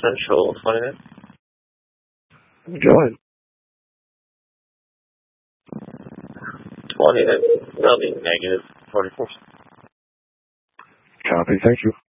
Central 29. Go ahead. 20, that'll be negative 44. Copy, thank you.